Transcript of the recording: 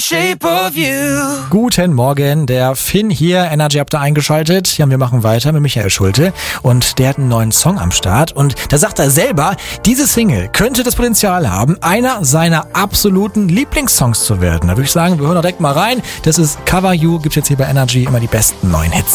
shape of you. Guten Morgen, der Finn hier, Energy habt ihr eingeschaltet. Ja, wir machen weiter mit Michael Schulte und der hat einen neuen Song am Start und da sagt er selber, diese Single könnte das Potenzial haben, einer seiner absoluten Lieblingssongs zu werden. Da würde ich sagen, wir hören direkt mal rein. Das ist Cover You, gibt's jetzt hier bei Energy immer die besten neuen Hits.